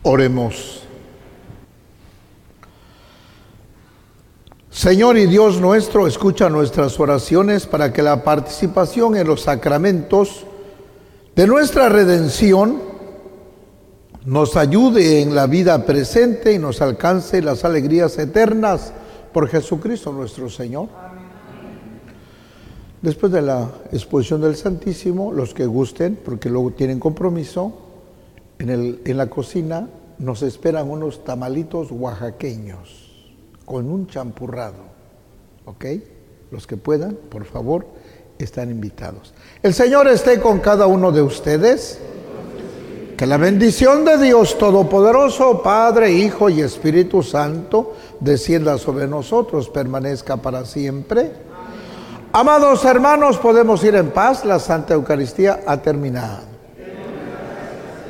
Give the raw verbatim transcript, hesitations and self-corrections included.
Oremos. Señor y Dios nuestro, escucha nuestras oraciones para que la participación en los sacramentos de nuestra redención nos ayude en la vida presente y nos alcance las alegrías eternas por Jesucristo nuestro Señor. Después de la exposición del Santísimo, los que gusten, porque luego tienen compromiso, en, el, en la cocina nos esperan unos tamalitos oaxaqueños con un champurrado, ¿ok? Los que puedan, por favor, están invitados. El Señor esté con cada uno de ustedes. Que la bendición de Dios Todopoderoso, Padre, Hijo y Espíritu Santo, descienda sobre nosotros, permanezca para siempre. Amados hermanos, podemos ir en paz. La Santa Eucaristía ha terminado.